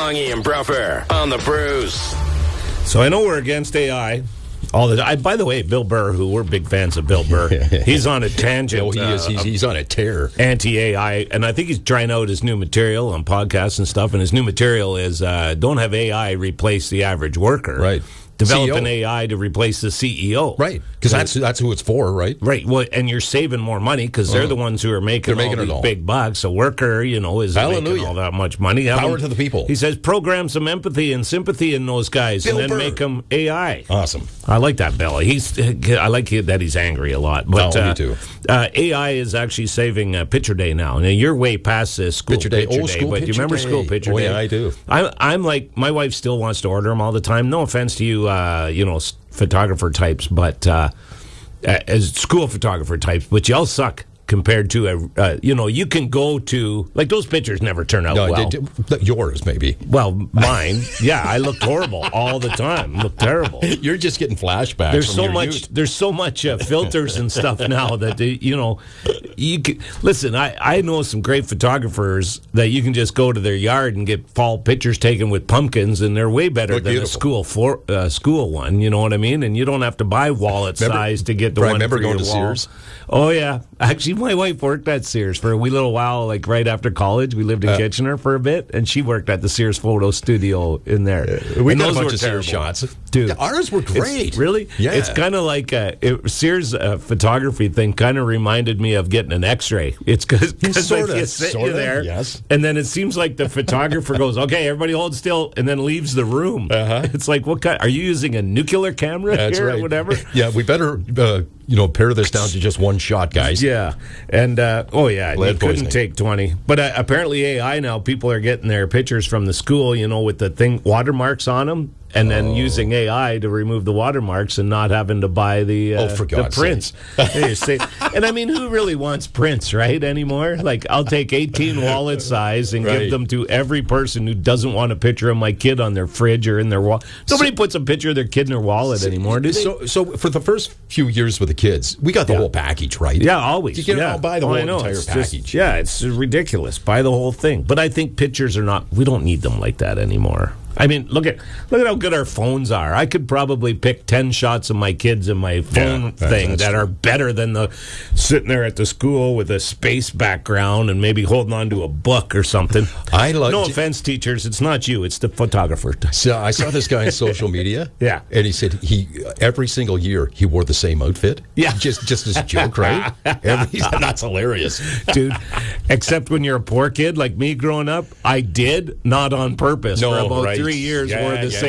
Youngie and Bruffer on the Bruce. So I know we're against AI. By the way, Bill Burr, who we're big fans of Bill Burr, he's on a tangent. No, he is. He's on a tear. Anti-AI, and I think he's trying out his new material on podcasts and stuff. And his new material is don't have AI replace the average worker. Right. Develop CEO. an AI to replace the CEO. Right. Because that's who it's for, right? Right. Well, and you're saving more money because they're the ones who are making all these big bucks. A worker, isn't making all that much money. Power to the people. He says program some empathy and sympathy in those guys Bill and then Burr. make them AI. Awesome. I like that, Bill. I like that he's angry a lot. But me too. AI is actually saving Picture Day now. Now, you're way past this school Picture Day. But School do you remember Picture school Day. Picture Day? Yeah, I do. I'm like, my wife still wants to order them all the time. No offense to you, photographer types, but as school photographer types, but y'all suck compared to you can go to, like, those pictures never turn out well. Yours maybe. Well, mine, yeah, I looked horrible all the time. Looked terrible. You're just getting flashbacks. There's so much filters and stuff now that you can listen. I know some great photographers that you can just go to their yard and get fall pictures taken with pumpkins, and they're way better than beautiful. a school one. You know what I mean? And you don't have to buy wallet size to get the one. Remember for going your to wall. Sears? Oh yeah, actually, my wife worked at Sears for a wee little while. Like right after college, we lived in Kitchener for a bit, and she worked at the Sears photo studio in there. We and got those a bunch were of terrible. Sears shots. Dude, yeah, ours were great. Really? Yeah. It's kind of like Sears photography thing. Kind of reminded me of getting an X-ray. It's because you sit there, yes. and then it seems like the photographer goes, "Okay, everybody hold still," and then leaves the room. It's like, what kind? Are you using a nuclear camera here or whatever? Yeah, we better pare this down to just one shot, guys. Yeah, and you couldn't take 20. But apparently AI now, people are getting their pictures from the school, with the watermarks on them, and then using AI to remove the watermarks and not having to buy the prints. And I mean, who really wants prints, right, anymore? Like, I'll take 18 wallet size and give them to every person who doesn't want a picture of my kid on their fridge or in their wallet. Nobody puts a picture of their kid in their wallet anymore, do they? So for the first few years with the kids, we got the whole package, right? Yeah, always. You can buy the whole entire package. It's ridiculous. Buy the whole thing. But I think pictures we don't need them like that anymore. I mean, look at how good our phones are. I could probably pick 10 shots of my kids in my phone thing that are better than the sitting there at the school with a space background and maybe holding on to a book or something. No offense, teachers. It's not you. It's the photographer. So I saw this guy on social media. Yeah. And he said every single year he wore the same outfit. Yeah. Just as a joke, right? That's hilarious. Dude, except when you're a poor kid like me growing up, I did, not on purpose. For about 3 years wore the same